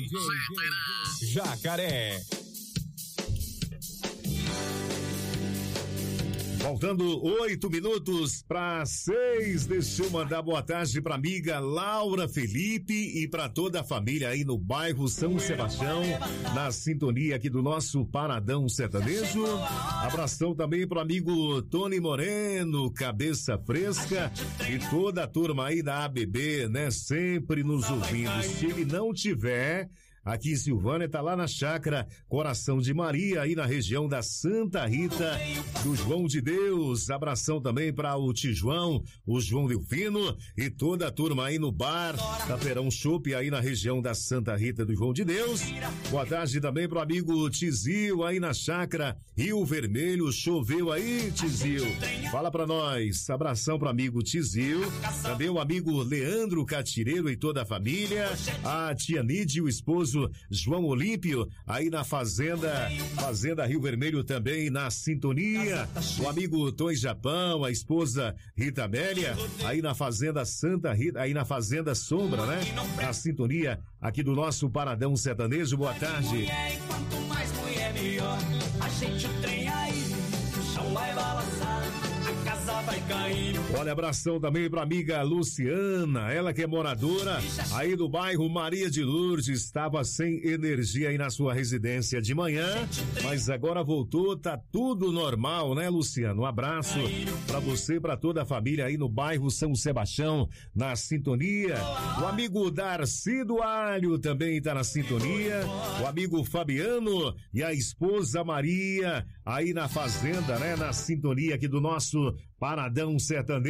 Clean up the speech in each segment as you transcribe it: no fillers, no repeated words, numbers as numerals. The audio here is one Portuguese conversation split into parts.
Jacaré. Faltando 8 minutos para 6, deixa eu mandar boa tarde para amiga Laura Felipe e para toda a família aí no bairro São Sebastião, na sintonia aqui do nosso Paradão Sertanejo. Abração também pro amigo Tony Moreno, cabeça fresca, e toda a turma aí da ABB, né? Sempre nos ouvindo. Se ele não tiver, aqui em Silvânia, tá lá na chácara Coração de Maria, aí na região da Santa Rita do João de Deus. Abração também para o Tijuão, o João Delfino e toda a turma aí no bar Taperão Chopp, aí na região da Santa Rita do João de Deus. Boa tarde também pro amigo Tizil, aí na chácara Rio Vermelho. Choveu aí, Tizil? Fala pra nós. Abração pro amigo Tizil, também o amigo Leandro Catireiro e toda a família, a tia Nide e o esposo João Olímpio, aí na Fazenda Rio Vermelho também na sintonia. O amigo Tom Japão, a esposa Rita Amélia, aí na Fazenda Santa Rita, aí na Fazenda Sombra, né? Na sintonia aqui do nosso Paradão Sertanejo. Boa tarde. Quanto mais mulher, melhor. A gente tem aí, o chão vai balançar, a casa vai cair. Olha, abração também pra amiga Luciana, ela que é moradora aí do bairro Maria de Lourdes, estava sem energia aí na sua residência de manhã, mas agora voltou, tá tudo normal, né, Luciano? Um abraço pra você, pra toda a família aí no bairro São Sebastião, na sintonia. O amigo Darcy do Alho também tá na sintonia, o amigo Fabiano e a esposa Maria aí na fazenda, né, na sintonia aqui do nosso Paradão Sertanejo.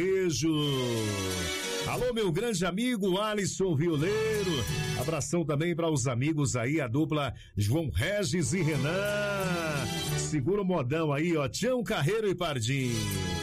Alô, meu grande amigo Alisson Violeiro. Abração também para os amigos aí, a dupla João Regis e Renan. Segura o modão aí, ó, Tião Carreiro e Pardinho.